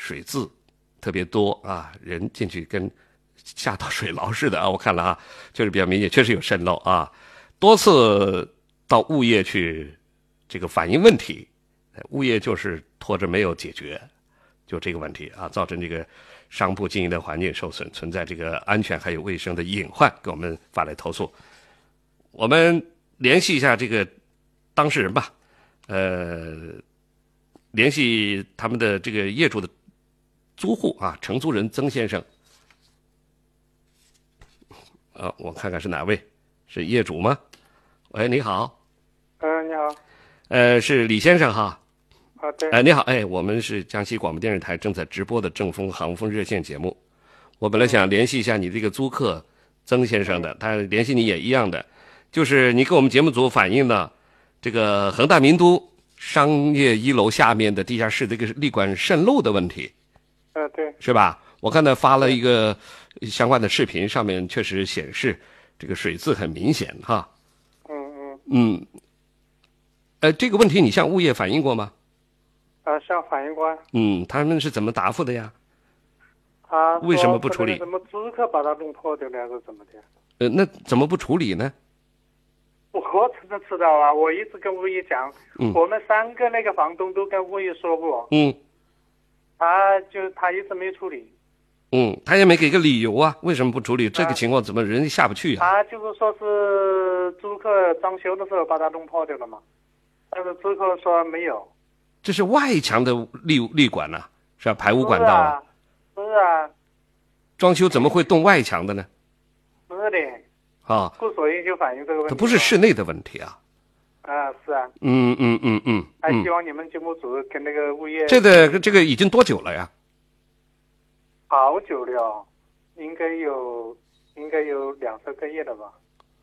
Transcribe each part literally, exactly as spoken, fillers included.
水渍特别多啊，人进去跟下到水牢似的啊，我看了啊，确实比较明显，确实有渗漏啊，多次到物业去这个反映问题，物业就是拖着没有解决，就这个问题啊，造成这个商铺经营的环境受损，存在这个安全还有卫生的隐患，给我们发来投诉。我们联系一下这个当事人吧，呃，联系他们的这个业主的租户啊，承租人曾先生。啊，我看看是哪位？是业主吗？喂，你好。 嗯、呃，你好。 呃，是李先生哈。 啊，对。 哎、呃，你好，哎，我们是江西广播电视台正在直播的正风航风热线节目。我本来想联系一下你这个租客曾先生的， 嗯、 他联系你也一样的，就是你给我们节目组反映呢，这个恒大名都商业一楼下面的地下室这个立管渗漏的问题。 呃，对。 是吧？我看他发了一个相关的视频，上面确实显示这个水渍很明显哈。 嗯嗯。 嗯。呃，这个问题你向物业反映过吗？ 啊，向反映过。 嗯，他们是怎么答复的呀？ 啊， 为什么不处理？ 什么租客把它弄破掉了，还是怎么的？ 呃，那怎么不处理呢？ 我知道知道啊，我一直跟物业讲， 嗯、 我们三个那个房东都跟物业说过。 嗯。 他就他一直没处理。 嗯，他也没给个理由啊，为什么不处理？这个情况怎么人下不去啊？ 他就是说是租客装修的时候把它弄破掉了嘛，但是租客说没有。 这是外墙的立立管呐、啊，是吧？排污管道啊。 是啊。是啊。 装修怎么会动外墙的呢？ 是的。 啊。 所以就反映这个问题。 它不是室内的问题啊。 啊，是啊。 嗯嗯嗯嗯。 还希望你们节目组跟那个物业。 这个这个已经多久了呀？ 好久了哦，应该有应该有两三个月了吧。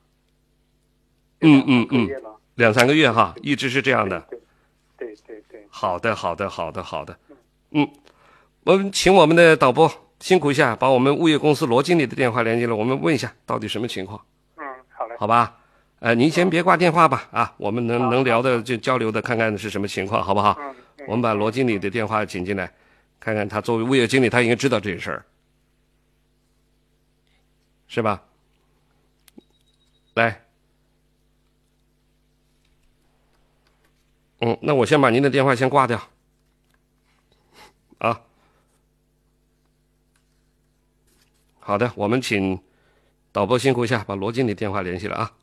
嗯嗯嗯。两三个月哈，一直是这样的。 对对对对。 好的好的好的好的。嗯，我们请我们的导播辛苦一下，把我们物业公司罗经理的电话连接了，我们问一下到底什么情况。 嗯，好嘞。 好吧。呃，您先别挂电话吧，啊，我们能能聊的就交流的，看看是什么情况，好不好？ 嗯。嗯我们把罗经理的电话请进来，看看他作为物业经理，他应该知道这事儿，是吧？来，嗯，那我先把您的电话先挂掉，啊，好的，我们请导播辛苦一下，把罗经理电话联系了啊。